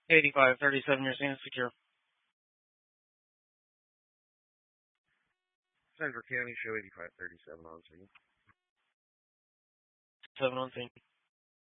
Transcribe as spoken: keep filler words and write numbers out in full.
eighty-five thirty-seven, you're seeing secure. Central County, show eighty-five thirty-seven on scene. seven on scene.